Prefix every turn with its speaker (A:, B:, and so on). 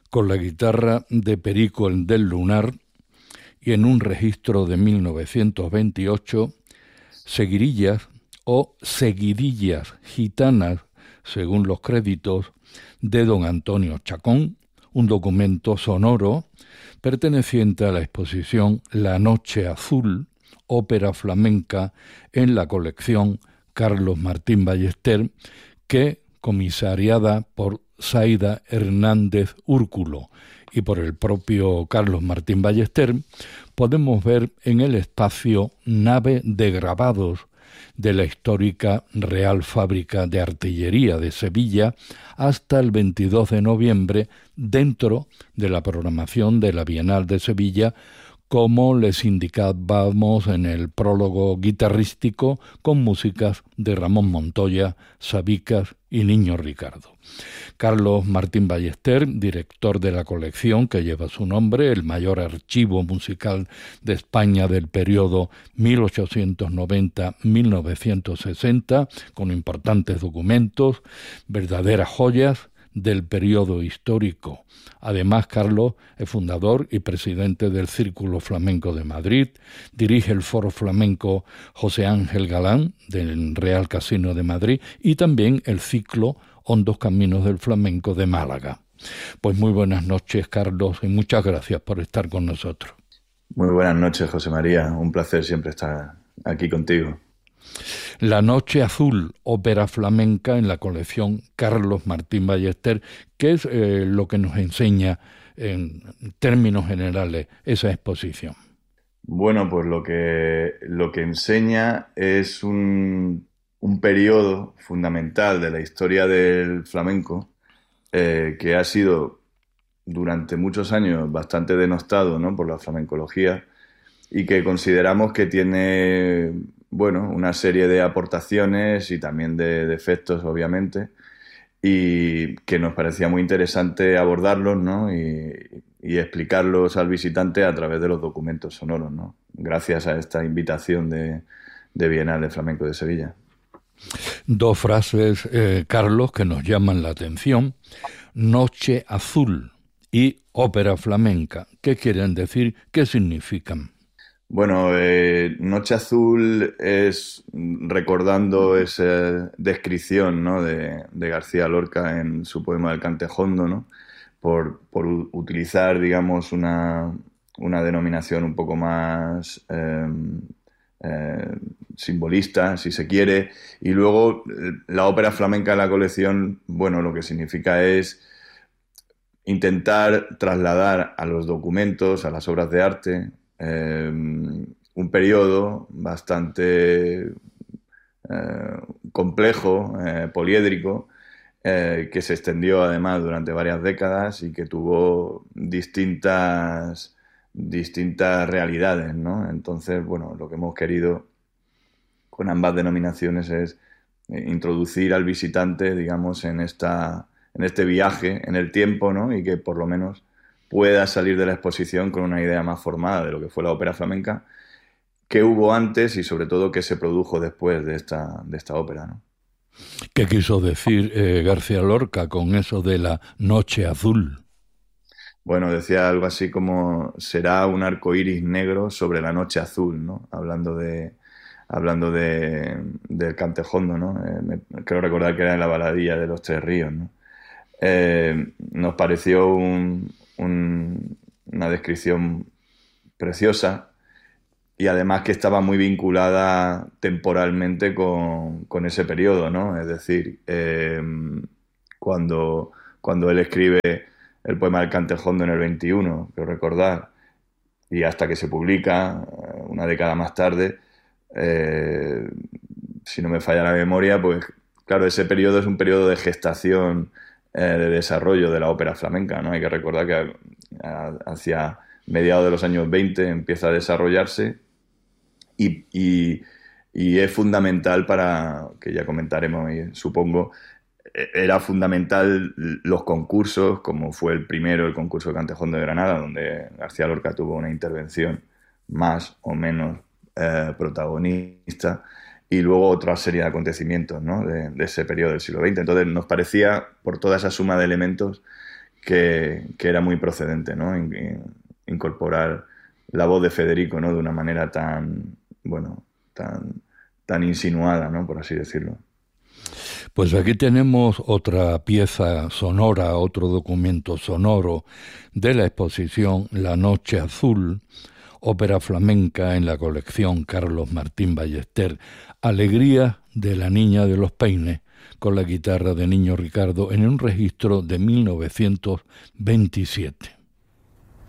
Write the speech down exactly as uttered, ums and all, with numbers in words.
A: con la guitarra de Perico el del Lunar, y en un registro de mil novecientos veintiocho, Seguirillas o Seguidillas Gitanas, según los créditos, de don Antonio Chacón, un documento sonoro perteneciente a la exposición La Noche Azul, ópera flamenca, en la colección Carlos Martín Ballester, que, comisariada por Zaida Hernández Úrculo y por el propio Carlos Martín Ballester, podemos ver en el espacio Nave de Grabados de la histórica Real Fábrica de Artillería de Sevilla hasta el veintidós de noviembre, dentro de la programación de la Bienal de Sevilla, como les indicábamos en el prólogo guitarrístico, con músicas de Ramón Montoya, Sabicas y Niño Ricardo. Carlos Martín Ballester, director de la colección que lleva su nombre, el mayor archivo musical de España del periodo mil ochocientos noventa a mil novecientos sesenta, con importantes documentos, verdaderas joyas del periodo histórico. Además, Carlos es fundador y presidente del Círculo Flamenco de Madrid, dirige el Foro Flamenco José Ángel Galán del Real Casino de Madrid y también el ciclo Hondos Caminos del Flamenco de Málaga. Pues muy buenas noches, Carlos, y muchas gracias por estar con nosotros.
B: Muy buenas noches, José María. Un placer siempre estar aquí contigo.
A: La Noche Azul, ópera flamenca en la colección Carlos Martín Ballester, ¿qué es eh, lo que nos enseña en términos generales esa exposición?
B: Bueno, pues lo que, lo que enseña es un, un periodo fundamental de la historia del flamenco eh, que ha sido durante muchos años bastante denostado, ¿no?, por la flamencología, y que consideramos que tiene, bueno, una serie de aportaciones y también de defectos, obviamente, y que nos parecía muy interesante abordarlos, ¿no?, y, y explicarlos al visitante a través de los documentos sonoros, ¿no?, gracias a esta invitación de, de Bienal de Flamenco de Sevilla.
A: Dos frases, eh, Carlos, que nos llaman la atención: Noche Azul y ópera flamenca. ¿Qué quieren decir? ¿Qué significan?
B: Bueno, eh, Noche Azul es recordando esa descripción, ¿no?, de, de García Lorca en su poema El Cantejondo, ¿no?, por, por utilizar, digamos, una, una denominación un poco más eh, eh, simbolista, si se quiere. Y luego la ópera flamenca de la colección, bueno, lo que significa es intentar trasladar a los documentos, a las obras de arte, Eh, un periodo bastante eh, complejo, eh, poliédrico, eh, que se extendió además durante varias décadas y que tuvo distintas, distintas realidades, ¿no? Entonces, bueno, lo que hemos querido con ambas denominaciones es introducir al visitante, digamos, en, esta, en este viaje en el tiempo, ¿no?, y que por lo menos pueda salir de la exposición con una idea más formada de lo que fue la ópera flamenca, qué hubo antes y sobre todo qué se produjo después de esta, de esta ópera, ¿no?
A: ¿Qué quiso decir eh, García Lorca con eso de la Noche Azul?
B: Bueno, decía algo así como: será un arco iris negro sobre la noche azul, ¿no?, hablando de hablando de del Cantejondo, ¿no? Eh, me, creo recordar que era en la baladilla de los Tres Ríos, ¿no? Eh, nos pareció un Un, una descripción preciosa y además que estaba muy vinculada temporalmente con, con ese periodo, ¿no? Es decir, eh, cuando, cuando él escribe el poema del Cantejondo en el veintiuno, quiero recordar, y hasta que se publica una década más tarde, eh, si no me falla la memoria, pues claro, ese periodo es un periodo de gestación, de desarrollo de la ópera flamenca, ¿no? Hay que recordar que hacia mediados de los años veinte empieza a desarrollarse y, y, y es fundamental para, que ya comentaremos, supongo, era fundamental los concursos, como fue el primero, el concurso de Cantejondo de Granada, donde García Lorca tuvo una intervención más o menos eh, protagonista, y luego otra serie de acontecimientos, ¿no?, de, de ese periodo del siglo veinte. Entonces nos parecía, por toda esa suma de elementos, que, que era muy procedente, ¿no? In, in, incorporar la voz de Federico, ¿no? De una manera tan, bueno, tan, tan insinuada, ¿no? Por así decirlo.
A: Pues aquí tenemos otra pieza sonora, otro documento sonoro de la exposición La Noche Azul, ópera flamenca en la colección Carlos Martín Ballester, Alegría de la Niña de los Peines, con la guitarra de Niño Ricardo en un registro de mil novecientos veintisiete.